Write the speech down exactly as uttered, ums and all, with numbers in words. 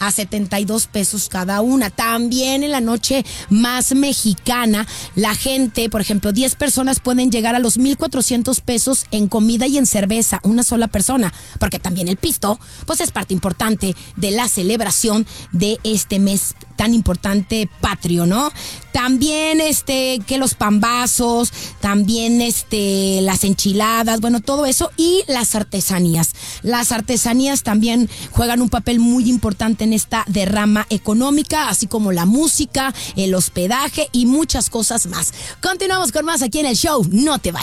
a setenta y dos pesos cada una. También en la noche más mexicana, la gente, por ejemplo, diez personas pueden llegar a los mil cuatrocientos pesos en comida y en cerveza, una sola persona, porque también el pisto, pues es parte importante de la celebración de este mes tan importante patrio, ¿no? También este que los pambazos, también este las enchiladas, bueno, todo eso y las artesanías. Las artesanías también juegan un papel muy importante en esta derrama económica, así como la música, el hospedaje y muchas cosas más. Continuamos con más aquí en el show, no te vayas.